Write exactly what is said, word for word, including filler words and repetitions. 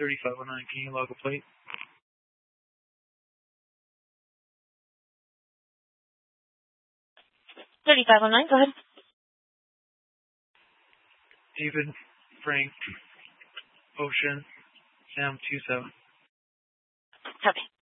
thirty-five oh nine. Can you log a plate? thirty-five oh nine, go ahead. David, Frank, Ocean, Sam two seven. Okay.